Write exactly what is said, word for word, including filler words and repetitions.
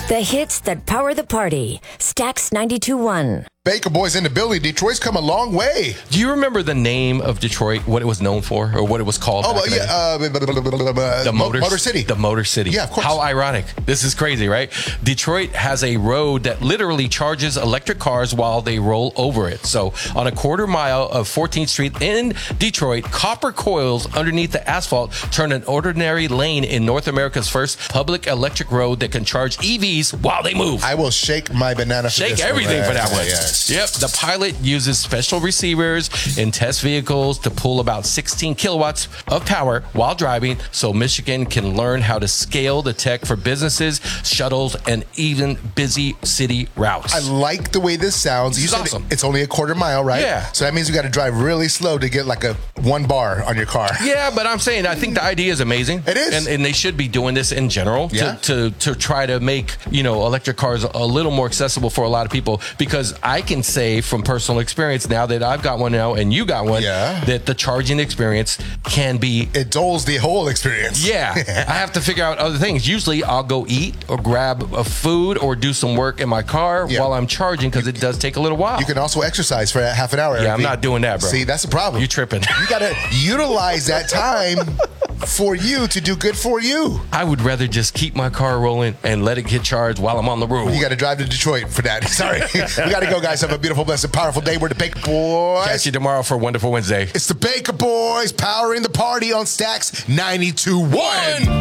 The hits that power the party. Stax ninety-two point one. Baker Boys in the building. Detroit's come a long way. Do you remember the name of Detroit, what it was known for, or what it was called? Oh, back well, in yeah. Uh, the the Motor, Motor City. The Motor City. Yeah, of course. How ironic. This is crazy, right? Detroit has a road that literally charges electric cars while they roll over it. So on a quarter mile of fourteenth Street in Detroit, copper coils underneath the asphalt turn an ordinary lane in North America's first public electric road that can charge E Vs while they move. I will shake my banana for Shake this everything one. for that one. Yes. Yep. The pilot uses special receivers in test vehicles to pull about sixteen kilowatts of power while driving, so Michigan can learn how to scale the tech for businesses, shuttles, and even busy city routes. I like the way this sounds. You This is said awesome. it's only a quarter mile, right? Yeah. So that means you got to drive really slow to get like a one bar on your car. Yeah, but I'm saying I think the idea is amazing. It is. And, and they should be doing this in general Yeah. to, to, to try to make, you know, electric cars a little more accessible for a lot of people, because I can say from personal experience now that I've got one now and you got one, Yeah. that the charging experience can be It dulls the whole experience. Yeah, I have to figure out other things. Usually I'll go eat or grab a food or do some work in my car Yeah. while I'm charging, because it does take a little while. You can also exercise for half an hour. Yeah, I'm Eric. not doing that, bro. See, that's the problem. You tripping. You got to utilize that time for you to do good for you. I would rather just keep my car rolling and let it get charged while I'm on the road. You got to drive to Detroit for that. Sorry. We got to go, guys. Have a beautiful, blessed, powerful day. We're the Baker Boys. Catch you tomorrow for Wonderful Wednesday. It's the Baker Boys powering the party on Stax ninety-two point one.